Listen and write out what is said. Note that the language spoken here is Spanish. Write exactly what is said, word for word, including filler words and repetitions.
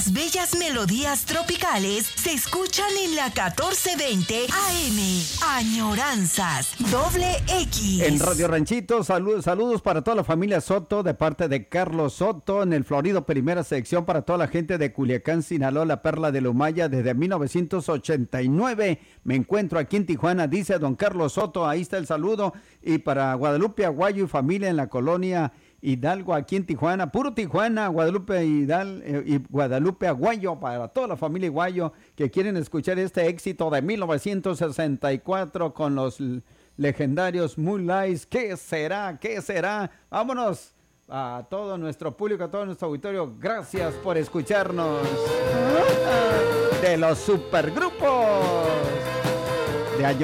Las bellas melodías tropicales se escuchan en la catorce veinte A M. Añoranzas, doble X. En Radio Ranchito, saludos, saludos para toda la familia Soto de parte de Carlos Soto. En el Florido, primera sección para toda la gente de Culiacán, Sinaloa, la Perla de Lumaya. Desde mil novecientos ochenta y nueve me encuentro aquí en Tijuana, dice don Carlos Soto. Ahí está el saludo. Y para Guadalupe Aguayo y familia en la colonia Hidalgo, aquí en Tijuana, puro Tijuana, Guadalupe Hidal, eh, y Guadalupe Aguayo, para toda la familia Aguayo que quieren escuchar este éxito de mil novecientos sesenta y cuatro con los legendarios Moonlights. ¿Qué será? ¿Qué será? Vámonos a todo nuestro público, a todo nuestro auditorio. Gracias por escucharnos. De los supergrupos.